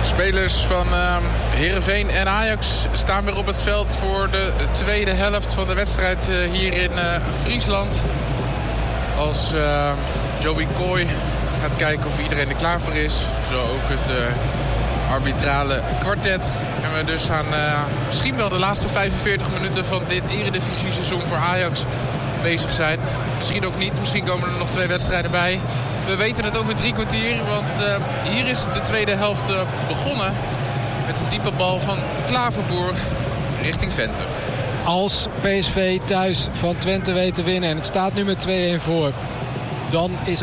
Spelers van Heerenveen en Ajax staan weer op het veld voor de tweede helft van de wedstrijd hier in Friesland. Als Joey Coy gaat kijken of iedereen er klaar voor is. Zo ook het arbitrale kwartet. En we dus aan misschien wel de laatste 45 minuten van dit eredivisie-seizoen voor Ajax bezig zijn. Misschien ook niet. Misschien komen er nog 2 wedstrijden bij. We weten het over 3 kwartier. Want hier is de tweede helft begonnen. Met een diepe bal van Klaverboer richting Vente. Als PSV thuis van Twente weet te winnen en het staat nu met 2-1 voor, dan is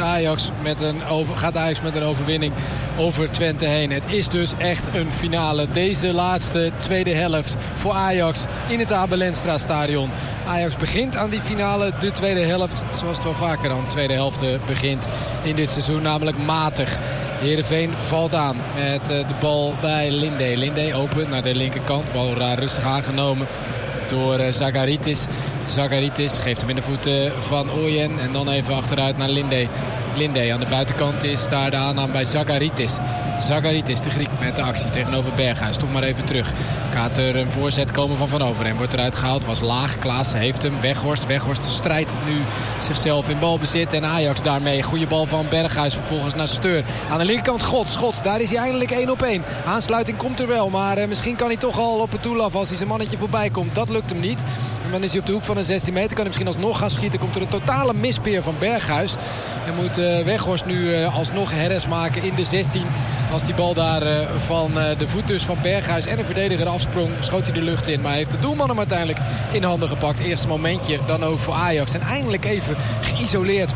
gaat Ajax met een overwinning over Twente heen. Het is dus echt een finale. Deze laatste tweede helft voor Ajax in het Abel Enstra stadion. Ajax begint aan die finale, de tweede helft, zoals het wel vaker aan de tweede helft begint in dit seizoen, namelijk matig. Heerenveen valt aan met de bal bij Lindé. Lindé open naar de linkerkant. Bal raar rustig aangenomen door Zagaritis. Zagaritis geeft hem in de voeten van Ooyen. En dan even achteruit naar Lindé. Lindé aan de buitenkant is daar de aanname bij Zagaritis. Zagaritis, de Griek met de actie tegenover Berghuis. Toch maar even terug. Gaat er een voorzet komen van Overheem. Wordt eruit gehaald, was laag. Klaassen heeft hem. Weghorst strijdt nu zichzelf in balbezit. En Ajax daarmee. Goede bal van Berghuis. Vervolgens naar Steur. Aan de linkerkant Schots. Daar is hij eindelijk 1-op-1. Aansluiting komt er wel. Maar misschien kan hij toch al op het doel af als hij zijn mannetje voorbij komt. Dat lukt hem niet. En dan is hij op de hoek van de 16 meter. Kan hij misschien alsnog gaan schieten. Komt er een totale mispeer van Berghuis. En moet Weghorst nu alsnog herres maken in de 16. Als die bal daar van de voet dus van Berghuis en een verdediger afsprong, schoot hij de lucht in. Maar heeft de doelman hem uiteindelijk in handen gepakt. Eerste momentje dan ook voor Ajax. En eindelijk even geïsoleerd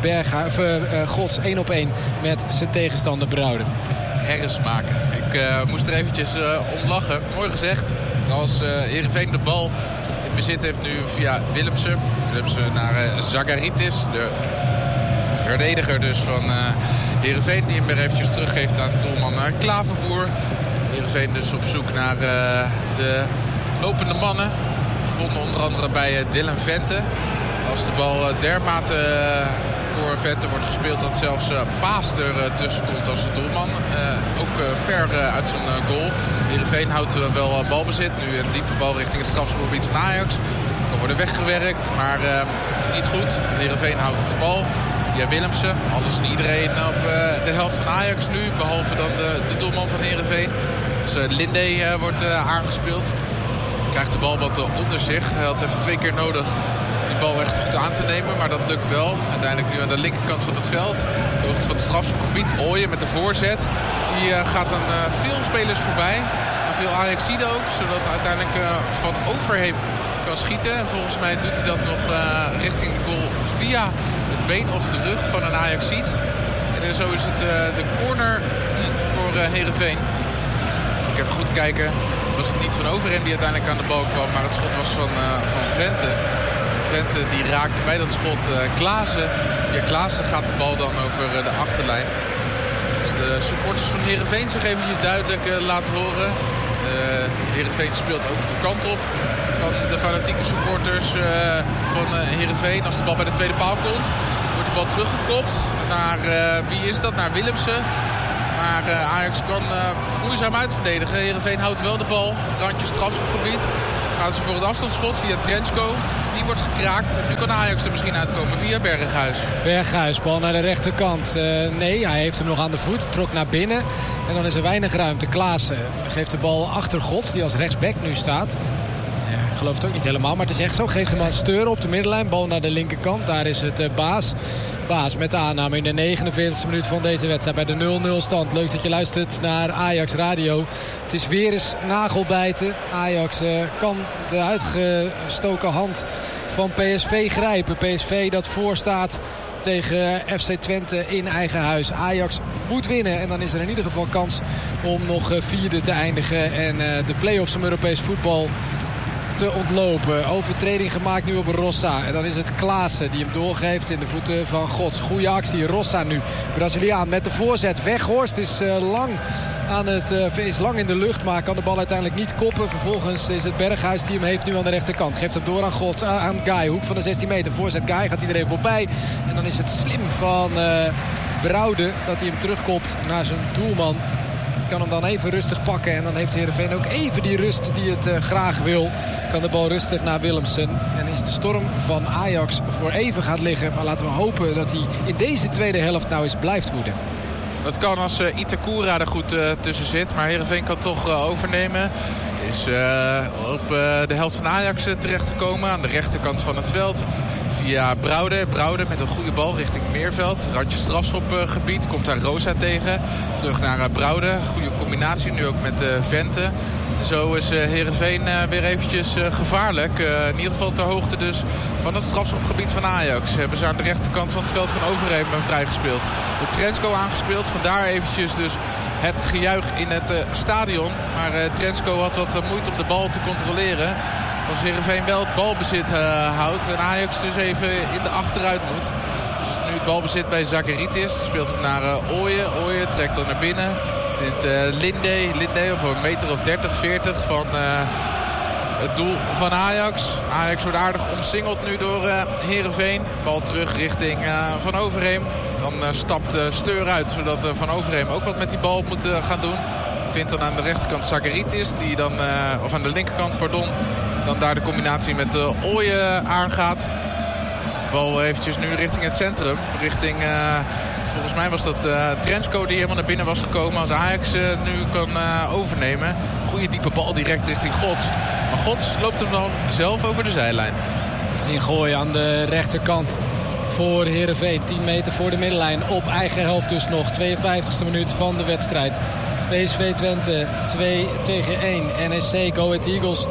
Gods 1-op-1 met zijn tegenstander Brouwer. Herres maken. Ik moest er eventjes om lachen. Mooi gezegd. Als Heerenveen de bal in bezit heeft nu via Willemsen. Willemsen naar Zagaritis. De verdediger dus van Heerenveen, die hem weer eventjes teruggeeft aan de doelman Klaverboer. Heerenveen dus op zoek naar de lopende mannen. Gevonden onder andere bij Dylan Vente. Als de bal dermate voor Vente wordt gespeeld dat zelfs Paas er tussen komt als de doelman. Ook ver uit zijn goal. Heerenveen houdt wel balbezit. Nu een diepe bal richting het strafschopgebied van Ajax. Kan worden weggewerkt, maar niet goed. Heerenveen houdt de bal. Ja, Willemsen, alles en iedereen op de helft van Ajax nu. Behalve dan de doelman van Heerenveen. Dus Lindé wordt aangespeeld. Krijgt de bal wat onder zich. Hij had even 2 keer nodig die bal echt goed aan te nemen. Maar dat lukt wel. Uiteindelijk nu aan de linkerkant van het veld. De hoogte van het strafschopgebied. Ooyen met de voorzet. Die gaat dan veel spelers voorbij. En veel Ajaxiden ook. Zodat uiteindelijk Van Overheem kan schieten. En volgens mij doet hij dat nog richting de goal via het been of de rug van een Ajaxiet. En zo is het de corner voor Heerenveen. Ik even goed kijken. Was het niet Van Overheem die uiteindelijk aan de bal kwam. Maar het schot was van Vente. Vente die raakte bij dat schot Klaassen. Ja, Klaassen gaat de bal dan over de achterlijn. Dus de supporters van Heerenveen zich eventjes duidelijk laten horen. Heerenveen speelt ook de kant op van de fanatieke supporters van Heerenveen. Als de bal bij de tweede paal komt, wordt de bal teruggekopt naar, wie is dat? Naar Willemsen. Maar Ajax kan moeizaam uitverdedigen. Heerenveen houdt wel de bal. Randje strafschopgebied. Gaan ze voor het afstandsschot via Trenchko. Die wordt gekraakt. Nu kan Ajax er misschien uitkomen via Berghuis. Berghuis, bal naar de rechterkant. Nee, hij heeft hem nog aan de voet. Trok naar binnen. En dan is er weinig ruimte. Klaassen geeft de bal achter Gods, die als rechtsback nu staat. Ik geloof het ook niet helemaal, maar het is echt zo. Geeft hem aan Steur op de middenlijn. Bal naar de linkerkant. Daar is het Baas. Baas met de aanname in de 49e minuut van deze wedstrijd. Bij de 0-0 stand. Leuk dat je luistert naar Ajax Radio. Het is weer eens nagelbijten. Ajax kan de uitgestoken hand van PSV grijpen. PSV dat voorstaat tegen FC Twente in eigen huis. Ajax moet winnen en dan is er in ieder geval kans om nog vierde te eindigen. En de play-offs van Europees voetbal te ontlopen. Overtreding gemaakt nu op Rossa. En dan is het Klaassen die hem doorgeeft in de voeten van Gods. Goeie actie. Rossa nu. Braziliaan met de voorzet. Weghorst is lang in de lucht, maar kan de bal uiteindelijk niet koppen. Vervolgens is het Berghuis die hem heeft nu aan de rechterkant. Geeft hem door aan Gods, aan Guy. Hoek van de 16 meter. Voorzet Guy. Gaat iedereen voorbij. En dan is het slim van Brouwer dat hij hem terugkopt naar zijn doelman kan hem dan even rustig pakken. En dan heeft Heerenveen ook even die rust die het graag wil. Kan de bal rustig naar Willemsen. En is de storm van Ajax voor even gaat liggen. Maar laten we hopen dat hij in deze tweede helft nou eens blijft woeden. Dat kan als Itakura er goed tussen zit. Maar Heerenveen kan toch overnemen. Is op de helft van Ajax terechtgekomen. Aan de rechterkant van het veld. Via Brouwde. Brouwde met een goede bal richting Meerveld. Randje strafschopgebied. Komt daar Rosa tegen. Terug naar Brouwde. Goede combinatie nu ook met Vente. Zo is Heerenveen weer eventjes gevaarlijk. In ieder geval ter hoogte dus van het strafschopgebied van Ajax. Hebben ze aan de rechterkant van het veld van Overheem vrijgespeeld. Op Trensko aangespeeld. Vandaar eventjes dus het gejuich in het stadion. Maar Trensko had wat moeite om de bal te controleren. Als Heerenveen wel het balbezit houdt. En Ajax dus even in de achteruit moet. Dus nu het balbezit bij Zagaritis. Speelt hem naar Ooyen. Ooyen trekt dan naar binnen. Linde op een meter of 30, 40 van het doel van Ajax. Ajax wordt aardig omsingeld nu door Heerenveen. Bal terug richting Van Overheem. Dan stapt Steur uit, zodat Van Overheem ook wat met die bal moet gaan doen. Vindt dan aan de rechterkant Zagaritis, die dan, of aan de linkerkant, pardon, dan daar de combinatie met Ooyen aangaat. Bal eventjes nu richting het centrum. Richting, volgens mij was dat Trensko die helemaal naar binnen was gekomen. Als Ajax nu kan overnemen. Goede diepe bal direct richting Gods. Maar Gods loopt hem dan zelf over de zijlijn. Ingooi aan de rechterkant voor Heerenveen. 10 meter voor de middenlijn. Op eigen helft dus nog. 52e minuut van de wedstrijd. PSV Twente 2-1. NEC Go Ahead Eagles 2-0.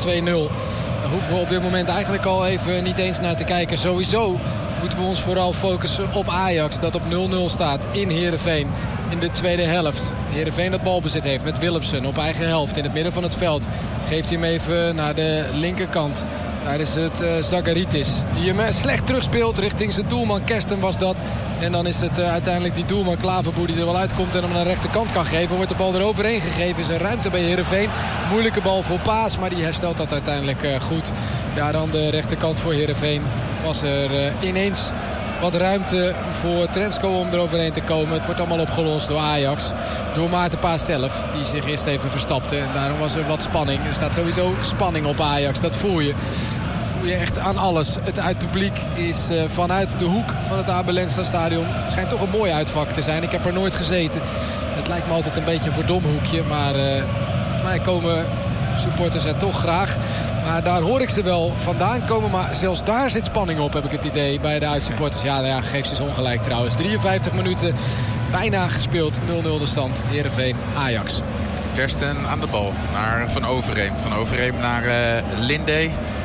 Daar hoeven we op dit moment eigenlijk al even niet eens naar te kijken. Sowieso moeten we ons vooral focussen op Ajax. Dat op 0-0 staat in Heerenveen in de tweede helft. Heerenveen dat balbezit heeft met Willemsen op eigen helft in het midden van het veld. Geeft hij hem even naar de linkerkant. Daar is het Zagaritis. Die hem slecht terugspeelt richting zijn doelman. Kersten was dat. En dan is het uiteindelijk die doelman Klaverboer die er wel uitkomt en hem naar de rechterkant kan geven. Wordt de bal eroverheen gegeven. Is een ruimte bij Heerenveen. Moeilijke bal voor Paas, maar die herstelt dat uiteindelijk goed. Daar aan de rechterkant voor Heerenveen was er ineens wat ruimte voor Trensko om eroverheen te komen. Het wordt allemaal opgelost door Ajax. Door Maarten Paas zelf, die zich eerst even verstapte. En daarom was er wat spanning. Er staat sowieso spanning op Ajax, dat voel je. Voel je echt aan alles. Het uitpubliek is vanuit de hoek van het AB Lenstra Stadion. Het schijnt toch een mooi uitvak te zijn. Ik heb er nooit gezeten. Het lijkt me altijd een beetje een verdom hoekje. Maar mij komen supporters er toch graag. Maar daar hoor ik ze wel vandaan komen. Maar zelfs daar zit spanning op, heb ik het idee, bij de uitsupporters. Ja, nou ja, geeft ze eens ongelijk trouwens. 53 minuten, bijna gespeeld. 0-0 de stand. Heerenveen, Ajax. Kersten aan de bal naar Van Overheem. Van Overheem naar Linde.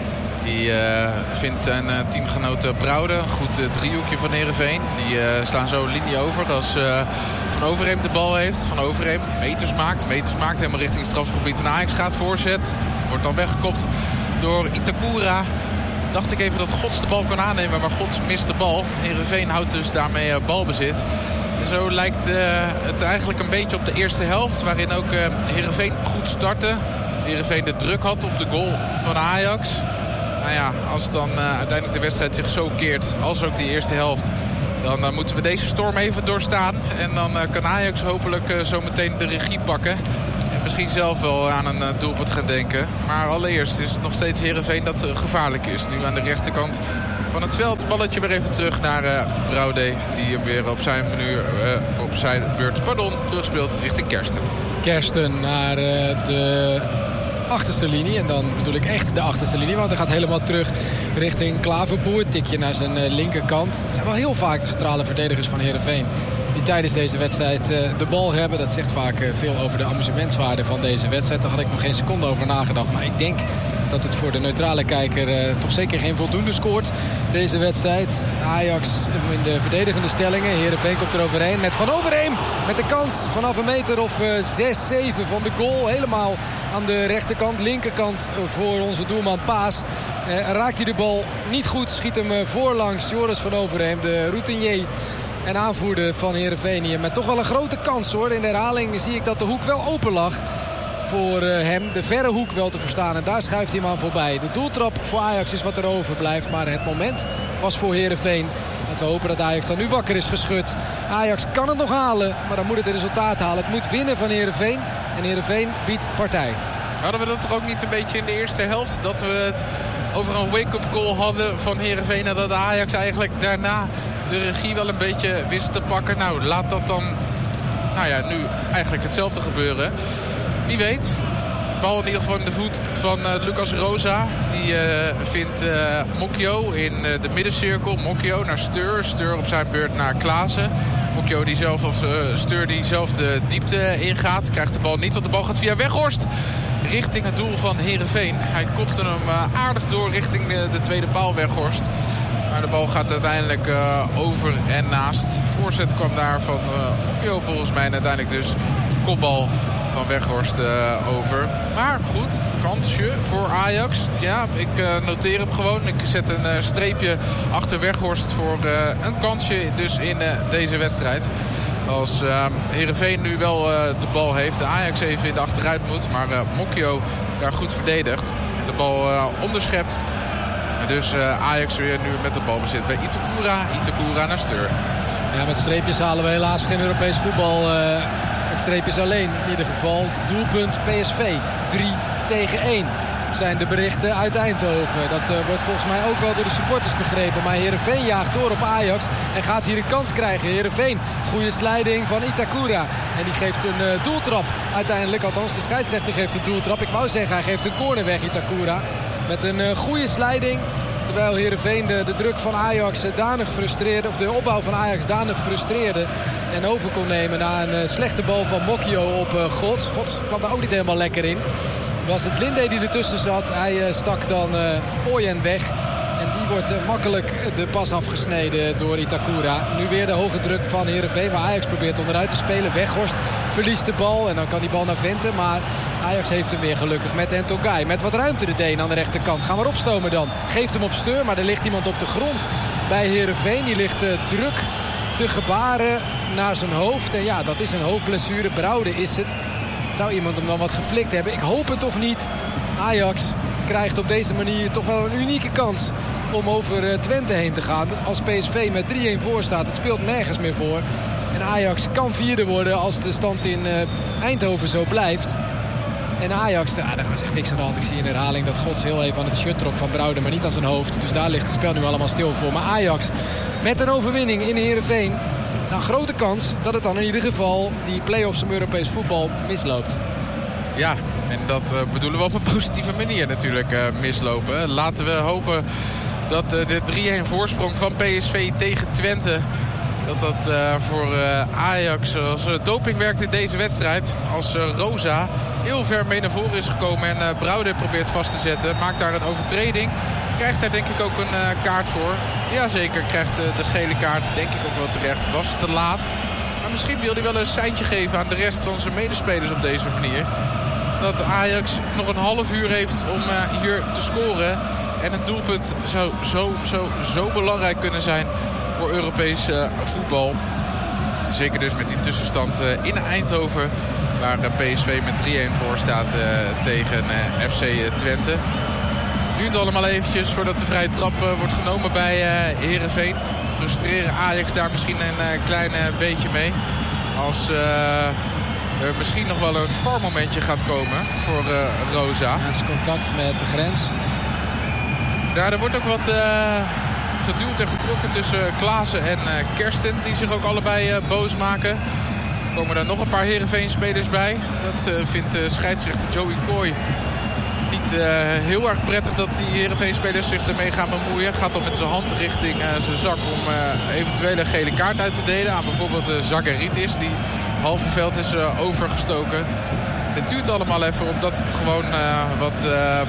Die vindt een teamgenoot Brouwde. Een goed driehoekje van Heerenveen. Die slaan zo linie over als Van Overheem de bal heeft. Van Overheem meters maakt helemaal richting het strafgebied van Ajax. Gaat voorzet. Wordt dan weggekopt door Itakura. Dacht ik even dat Gods de bal kan aannemen. Maar Gods mist de bal. Heerenveen houdt dus daarmee balbezit. En zo lijkt het eigenlijk een beetje op de eerste helft. Waarin ook Heerenveen goed startte. Heerenveen de druk had op de goal van Ajax. Nou ja, als dan uiteindelijk de wedstrijd zich zo keert, als ook die eerste helft, dan moeten we deze storm even doorstaan. En dan kan Ajax hopelijk zo meteen de regie pakken. En misschien zelf wel aan een doelpunt gaan denken. Maar allereerst is het nog steeds Heerenveen dat gevaarlijk is. Nu aan de rechterkant van het veld. Balletje weer even terug naar Brouwde. Die hem weer op zijn beurt terugspeelt richting Kersten. Kersten naar de achterste linie. En dan bedoel ik echt de achterste linie. Want hij gaat helemaal terug richting Klaverboer. Tikje naar zijn linkerkant. Het zijn wel heel vaak de centrale verdedigers van Heerenveen die tijdens deze wedstrijd de bal hebben. Dat zegt vaak veel over de amusementswaarde van deze wedstrijd. Daar had ik nog geen seconde over nagedacht. Maar ik denk dat het voor de neutrale kijker toch zeker geen voldoende scoort. Deze wedstrijd. Ajax in de verdedigende stellingen. Heerenveen komt er overheen met Van Overheem. Met de kans vanaf een meter of 6-7 van de goal. Helemaal aan de rechterkant, linkerkant voor onze doelman Paas. Raakt hij de bal niet goed. Schiet hem voorlangs. Joris Van Overheem, de routinier en aanvoerder van Heerenveen hier. Met toch wel een grote kans hoor. In de herhaling zie ik dat de hoek wel open lag voor hem. De verre hoek wel te verstaan. En daar schuift hij hem aan voorbij. De doeltrap voor Ajax is wat er overblijft. Maar het moment was voor Heerenveen. Laten we hopen dat Ajax dan nu wakker is geschud. Ajax kan het nog halen, maar dan moet het resultaat halen. Het moet winnen van Heerenveen. En Heerenveen biedt partij. Hadden we dat toch ook niet een beetje in de eerste helft? Dat we het over een wake-up call hadden van Heerenveen. En dat Ajax eigenlijk daarna de regie wel een beetje wist te pakken. Nou, laat dat dan nu eigenlijk hetzelfde gebeuren. Wie weet. Bal in ieder geval in de voet van Lucas Rosa. Die vindt Mokyo in de middencirkel. Mokyo naar Steur. Steur op zijn beurt naar Klaassen. Mokyo die zelf, Steur die zelf de diepte ingaat. Krijgt de bal niet, want de bal gaat via Weghorst richting het doel van Heerenveen. Hij kopte hem aardig door richting de tweede paal, Weghorst. Maar de bal gaat uiteindelijk over en naast. Voorzet kwam daar van Mokyo volgens mij. En uiteindelijk dus kopbal van Weghorst over. Maar goed, kansje voor Ajax. Ja, ik noteer hem gewoon. Ik zet een streepje achter Weghorst voor een kansje dus in deze wedstrijd. Als Heerenveen nu wel de bal heeft. De Ajax even in de achteruit moet. Maar Mokyo daar goed verdedigt. En de bal onderschept. Dus Ajax weer nu met de bal bezit bij Itakura naar Steur. Ja, met streepjes halen we helaas geen Europees voetbal. Met streepjes alleen in ieder geval. Doelpunt PSV 3-1 zijn de berichten uit Eindhoven. Dat wordt volgens mij ook wel door de supporters begrepen. Maar Heerenveen jaagt door op Ajax en gaat hier een kans krijgen. Heerenveen, goede slijding van Itakura. En die geeft een doeltrap uiteindelijk. Althans, de scheidsrechter geeft een doeltrap. Ik wou zeggen, hij geeft een corner weg, Itakura. Met een goede slijding. Terwijl Heerenveen de druk van Ajax danig frustreerde. Of de opbouw van Ajax danig frustreerde. En over kon nemen na een slechte bal van Mokyo op Gods. Gods kwam daar ook niet helemaal lekker in. Was het Linde die ertussen zat. Hij stak dan Ooyen weg. En die wordt makkelijk de pas afgesneden door Itakura. Nu weer de hoge druk van Heerenveen. Waar Ajax probeert onderuit te spelen. Weghorst verliest de bal. En dan kan die bal naar Vente. Maar Ajax heeft hem weer gelukkig met Entogai. Met wat ruimte de Deen aan de rechterkant. Gaan we opstomen dan. Geeft hem op Steur. Maar er ligt iemand op de grond bij Heerenveen. Die ligt druk te gebaren naar zijn hoofd. En ja, dat is een hoofdblessure. Brouwde is het. Zou iemand hem dan wat geflikt hebben? Ik hoop het toch niet. Ajax krijgt op deze manier toch wel een unieke kans om over Twente heen te gaan. Als PSV met 3-1 voor staat. Het speelt nergens meer voor. En Ajax kan vierde worden als de stand in Eindhoven zo blijft. En Ajax, daar was echt niks aan de hand. Ik zie in herhaling dat Gods heel even aan het shirt trok van Brouwde, maar niet aan zijn hoofd. Dus daar ligt het spel nu allemaal stil voor. Maar Ajax met een overwinning in Heerenveen. Nou, grote kans dat het dan in ieder geval die play-offs om Europees voetbal misloopt. Ja, en dat bedoelen we op een positieve manier natuurlijk mislopen. Laten we hopen dat de 3-1 voorsprong van PSV tegen Twente, dat voor Ajax als doping werkt in deze wedstrijd. Als Rosa heel ver mee naar voren is gekomen en Brouwde probeert vast te zetten. Maakt daar een overtreding. Krijgt daar denk ik ook een kaart voor. Jazeker, krijgt de gele kaart denk ik ook wel terecht. Was te laat. Maar misschien wil hij wel een seintje geven aan de rest van zijn medespelers op deze manier. Dat Ajax nog een half uur heeft om hier te scoren. En een doelpunt zou zo belangrijk kunnen zijn voor Europees voetbal. Zeker dus met die tussenstand in Eindhoven. Waar PSV met 3-1 voor staat tegen FC Twente. Duurt allemaal eventjes voordat de vrije trap wordt genomen bij Heerenveen. Frustreren Ajax daar misschien een klein beetje mee. Als er misschien nog wel een VAR-momentje gaat komen voor Rosa. Ja, het is contact met de grens. Ja, er wordt ook wat geduwd en getrokken tussen Klaassen en Kersten. Die zich ook allebei boos maken. Er komen daar nog een paar Heerenveen-spelers bij. Dat vindt scheidsrechter Joey Kooi niet heel erg prettig dat die Heerenveen-spelers zich ermee gaan bemoeien. Gaat dan met zijn hand richting zijn zak om eventuele gele kaart uit te delen. Aan bijvoorbeeld Zagaritis die halve veld is overgestoken. Het duurt allemaal even omdat het gewoon wat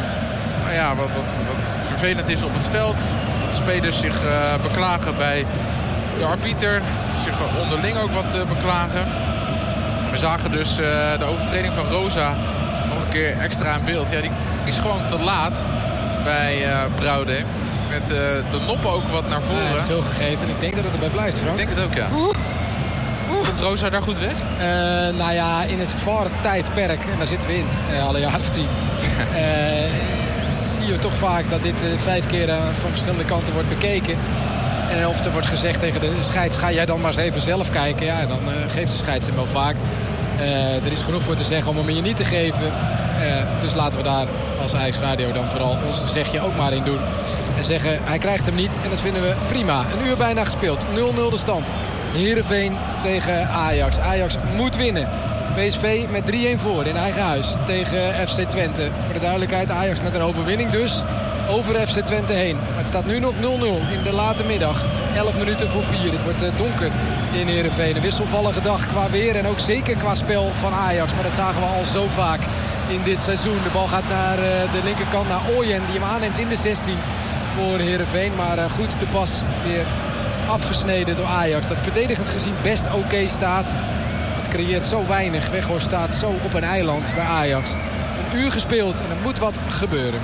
vervelend is op het veld. Dat spelers zich beklagen bij de arbiter. Zich onderling ook wat beklagen. We zagen dus de overtreding van Rosa nog een keer extra in beeld. Ja, die is gewoon te laat bij Brouwde. Met de noppen ook wat naar voren. Ja, is veel gegeven en ik denk dat het erbij blijft, Frank. Ik denk het ook, ja. Komt Rosa daar goed weg? Nou ja, in het VAR-tijdperk, en daar zitten we in, alle jaar of 10... zie je toch vaak dat dit 5 keer van verschillende kanten wordt bekeken. En of er wordt gezegd tegen de scheids, ga jij dan maar eens even zelf kijken. Ja, dan geeft de scheids hem wel vaak. Er is genoeg voor te zeggen om hem je niet te geven. Dus laten we daar als Ajax Radio dan vooral ons zegje ook maar in doen. En zeggen, hij krijgt hem niet. En dat vinden we prima. Een uur bijna gespeeld. 0-0 de stand. Heerenveen tegen Ajax. Ajax moet winnen. PSV met 3-1 voor in eigen huis tegen FC Twente. Voor de duidelijkheid, Ajax met een overwinning dus over FC Twente heen. Maar het staat nu nog 0-0 in de late middag. 11 minuten voor 4. Het wordt donker in Heerenveen. Een wisselvallige dag qua weer en ook zeker qua spel van Ajax. Maar dat zagen we al zo vaak in dit seizoen. De bal gaat naar de linkerkant, naar Ooyen, die hem aanneemt in de 16 voor Heerenveen. Maar goed, de pas weer afgesneden door Ajax. Dat verdedigend gezien best oké staat. Het creëert zo weinig. Weghorst staat zo op een eiland bij Ajax. Een uur gespeeld en er moet wat gebeuren.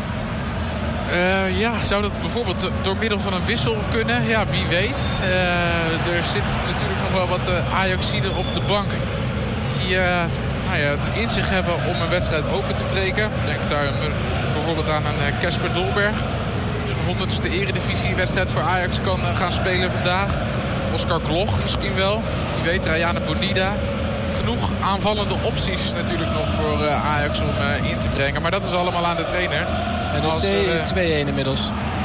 Zou dat bijvoorbeeld door middel van een wissel kunnen? Ja, wie weet. Er zit natuurlijk nog wel wat Ajaxiden op de bank die het in zich hebben om een wedstrijd open te breken. Denk daar bijvoorbeeld aan een Casper Dolberg. Zijn 100ste eredivisiewedstrijd voor Ajax kan gaan spelen vandaag. Oscar Gloch misschien wel. Wie weet, Rayane Bonida. Genoeg aanvallende opties natuurlijk nog voor Ajax om in te brengen. Maar dat is allemaal aan de trainer. En de 2-1 inmiddels.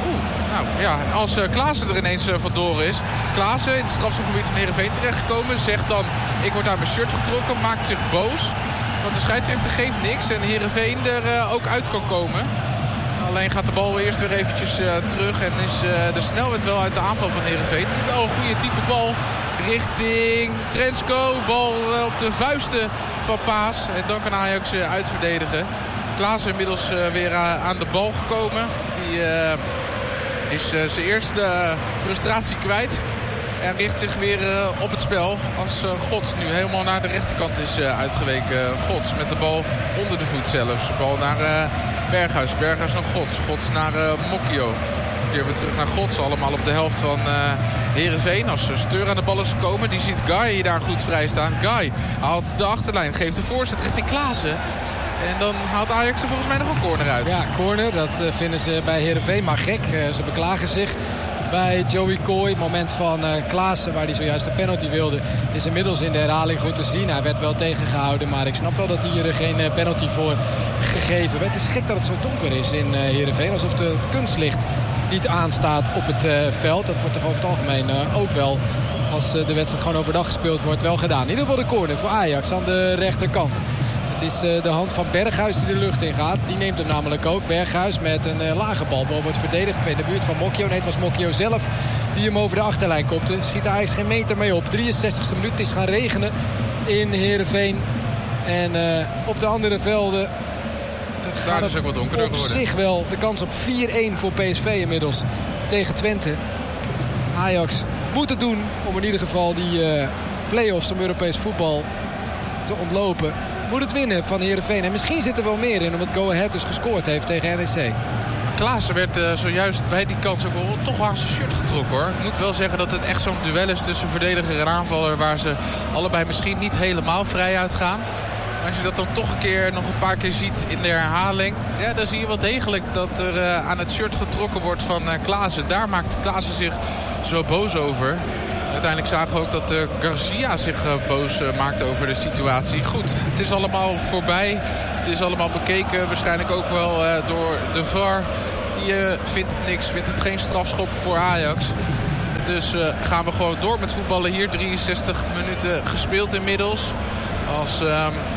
Als Klaassen er ineens vandoor is. Klaassen in het strafschopgebied van Heerenveen terechtgekomen. Zegt dan, ik word uit mijn shirt getrokken. Maakt zich boos. Want de scheidsrechter geeft niks. En Heerenveen er ook uit kan komen. Alleen gaat de bal eerst weer eventjes terug. En is de snelheid wel uit de aanval van Heerenveen. Wel een goede type bal richting Trensko. Bal op de vuisten van Paas. En dan kan Ajax uitverdedigen. Klaassen inmiddels weer aan de bal gekomen. Die is zijn eerste frustratie kwijt. En richt zich weer op het spel. Als Gods nu helemaal naar de rechterkant is uitgeweken. Gods met de bal onder de voet zelfs. Bal naar Berghuis. Berghuis naar Gods. Gods naar Mokio. Keer weer terug naar Gods. Allemaal op de helft van Heerenveen. Als Steur aan de bal is gekomen. Die ziet Guy daar goed vrij staan. Guy haalt de achterlijn. Geeft de voorzet richting Klaassen. En dan haalt Ajax er volgens mij nog een corner uit. Ja, corner. Dat vinden ze bij Heerenveen maar gek. Ze beklagen zich bij Joey Coy. Het moment van Klaassen, waar hij zojuist de penalty wilde, is inmiddels in de herhaling goed te zien. Hij werd wel tegengehouden, maar ik snap wel dat hier geen penalty voor gegeven werd. Het is gek dat het zo donker is in Heerenveen. Alsof het kunstlicht niet aanstaat op het veld. Dat wordt toch over het algemeen ook wel, als de wedstrijd gewoon overdag gespeeld wordt, wel gedaan. In ieder geval de corner voor Ajax aan de rechterkant. Het is de hand van Berghuis die de lucht in gaat. Die neemt hem namelijk ook. Berghuis met een lage bal. Bal wordt verdedigd in de buurt van Mokio. Nee, het was Mokio zelf die hem over de achterlijn kopte. Schiet Ajax geen meter mee op. 63e minuut. Het is gaan regenen in Heerenveen. En op de andere velden daar is ook wat donkerder op geworden. Zich wel de kans op 4-1 voor PSV inmiddels tegen Twente. Ajax moet het doen om in ieder geval die play-offs om Europees voetbal te ontlopen. Moet het winnen van Heerenveen. En misschien zit er wel meer in, omdat Go Ahead dus gescoord heeft tegen NEC. Klaassen werd zojuist bij die kans ook wel toch aan zijn shirt getrokken, hoor. Ik moet wel zeggen dat het echt zo'n duel is tussen verdediger en aanvaller, waar ze allebei misschien niet helemaal vrij uitgaan. Maar als je dat dan toch nog een paar keer ziet in de herhaling, ja, dan zie je wel degelijk dat er aan het shirt getrokken wordt van Klaassen. Daar maakt Klaassen zich zo boos over. Uiteindelijk zagen we ook dat Garcia zich boos maakte over de situatie. Goed, het is allemaal voorbij. Het is allemaal bekeken. Waarschijnlijk ook wel door de VAR. Die vindt het niks. Vindt het geen strafschop voor Ajax. Dus gaan we gewoon door met voetballen hier. 63 minuten gespeeld inmiddels. Als